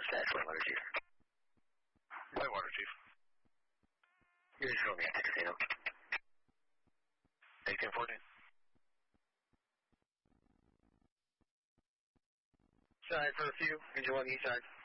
Status Whitewater, Chief. Whitewater, Chief. Here's your man, Casino. 1814. Side for a few. Engine 1 east side.